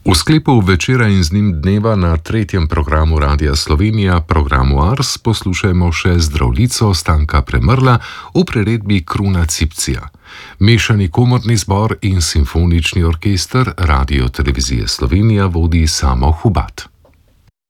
V sklepu večera in z njim dneva na tretjem programu Radia Slovenija, programu Ars, poslušajmo še Zdravljico Stanka Premrla v priredbi Kruna Cipcija. Mešani komorni zbor in simfonični orkester Radio Televizije Slovenija vodi Samo Hubat.